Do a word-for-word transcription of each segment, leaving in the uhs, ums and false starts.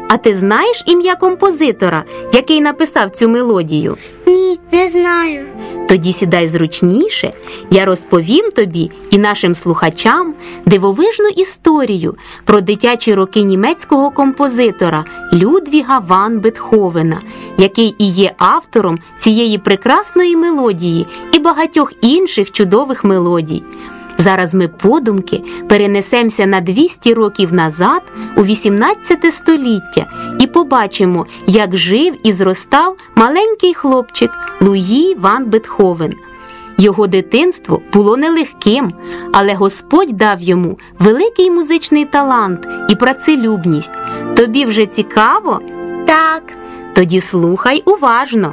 А ти знаєш ім'я композитора, який написав цю мелодію? Ні, не знаю. Тоді сідай зручніше, я розповім тобі і нашим слухачам дивовижну історію про дитячі роки німецького композитора Людвіга ван Бетховена, який і є автором цієї прекрасної мелодії і багатьох інших чудових мелодій. Зараз ми подумки перенесемося на двісті років назад у вісімнадцяте століття і побачимо, як жив і зростав маленький хлопчик Луї ван Бетховен. Його дитинство було нелегким, але Господь дав йому великий музичний талант і працелюбність. Тобі вже цікаво? Так. Тоді слухай уважно.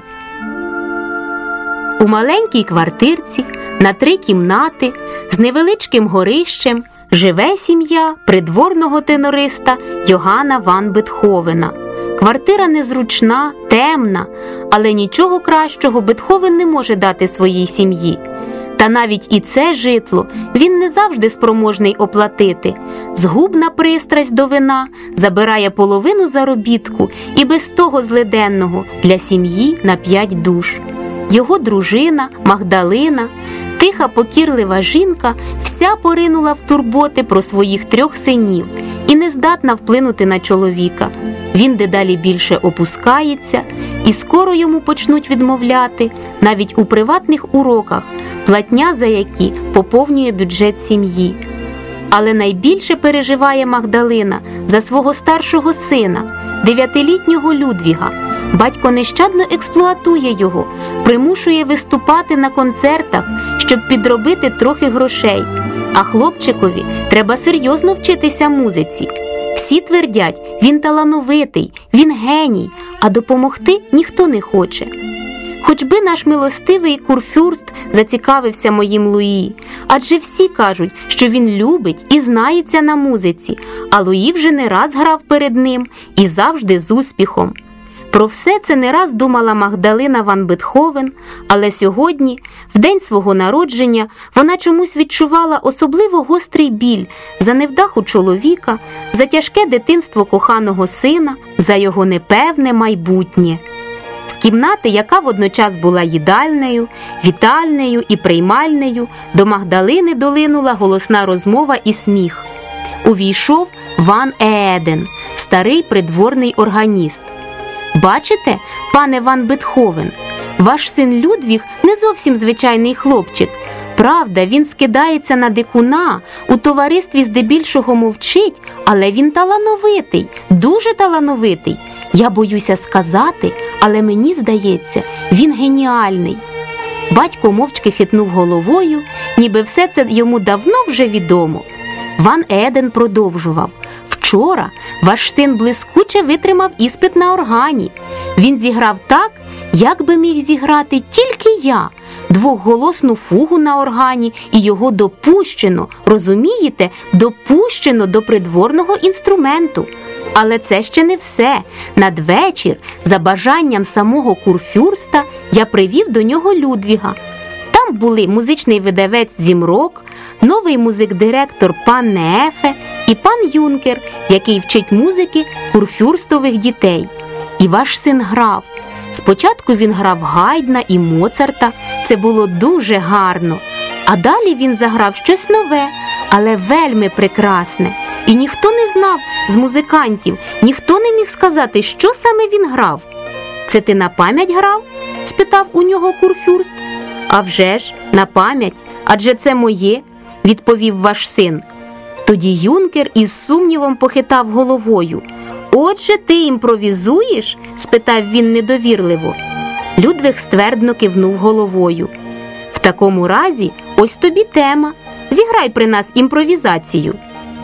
У маленькій квартирці на три кімнати з невеличким горищем живе сім'я придворного тенориста Йогана ван Бетховена. Квартира незручна, темна, але нічого кращого Бетховен не може дати своїй сім'ї. Та навіть і це житло він не завжди спроможний оплатити. Згубна пристрасть до вина забирає половину заробітку і без того злиденного для сім'ї на п'ять душ. Його дружина Магдалина, тиха покірлива жінка, вся поринула в турботи про своїх трьох синів і не здатна вплинути на чоловіка. Він дедалі більше опускається, і скоро йому почнуть відмовляти навіть у приватних уроках, платня за які поповнює бюджет сім'ї. Але найбільше переживає Магдалина за свого старшого сина, дев'ятилітнього Людвіга. Батько нещадно експлуатує його, примушує виступати на концертах, щоб підробити трохи грошей. А хлопчикові треба серйозно вчитися музиці. Всі твердять, він талановитий, він геній, а допомогти ніхто не хоче. Хоч би наш милостивий курфюрст зацікавився моїм Луї, адже всі кажуть, що він любить і знається на музиці, а Луї вже не раз грав перед ним і завжди з успіхом. Про все це не раз думала Магдалина ван Бетховен, але сьогодні, в день свого народження, вона чомусь відчувала особливо гострий біль за невдаху чоловіка, за тяжке дитинство коханого сина, за його непевне майбутнє. З кімнати, яка водночас була їдальнею, вітальнею і приймальнею, до Магдалини долинула голосна розмова і сміх. Увійшов Ван Ееден, старий придворний органіст. «Бачите, пане ван Бетховен, ваш син Людвіг не зовсім звичайний хлопчик. Правда, він скидається на дикуна, у товаристві здебільшого мовчить, але він талановитий, дуже талановитий. Я боюся сказати, але мені здається, він геніальний». Батько мовчки хитнув головою, ніби все це йому давно вже відомо. Ван Ееден продовжував. «Вчора ваш син блискуче витримав іспит на органі. Він зіграв так, як би міг зіграти тільки я. Двохголосну фугу на органі, і його допущено, розумієте, допущено до придворного інструменту. Але це ще не все. Надвечір, за бажанням самого курфюрста, я привів до нього Людвіга. Там були музичний видавець Зімрок, новий музик-директор пан Неефе і пан Юнкер, який вчить музики курфюрстових дітей. І ваш син грав. Спочатку він грав Гайдна і Моцарта, це було дуже гарно. А далі він заграв щось нове, але вельми прекрасне. І ніхто не знав з музикантів, ніхто не міг сказати, що саме він грав. «Це ти на пам'ять грав?» – спитав у нього курфюрст. «А вже ж, на пам'ять, адже це моє», – відповів ваш син. Тоді Юнкер із сумнівом похитав головою. «Отже, ти імпровізуєш?» – спитав він недовірливо. Людвиг ствердно кивнув головою. «В такому разі, ось тобі тема. Зіграй при нас імпровізацію».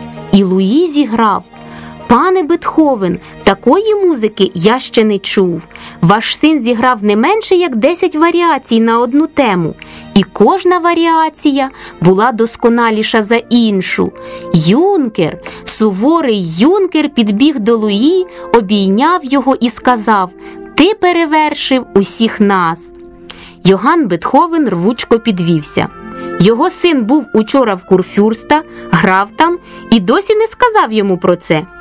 І Луї зіграв. «Пане Бетховен, такої музики я ще не чув. Ваш син зіграв не менше, як десять варіацій на одну тему. І кожна варіація була досконаліша за іншу. Юнкер, суворий Юнкер підбіг до Луї, обійняв його і сказав: «Ти перевершив усіх нас». Йоган Бетховен рвучко підвівся. Його син був учора в курфюрста, грав там і досі не сказав йому про це.